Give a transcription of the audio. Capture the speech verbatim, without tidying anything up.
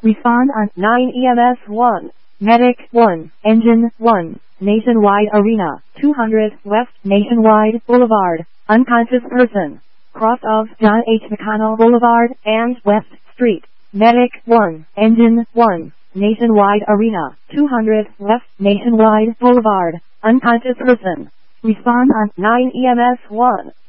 Respond on nine E M S one. Medic one, Engine one, Nationwide Arena, two hundred West Nationwide Boulevard, unconscious person, cross of John H. McConnell Boulevard and West Street. Medic one, Engine one, Nationwide Arena, two hundred West Nationwide Boulevard, unconscious person. Respond on nine E M S one.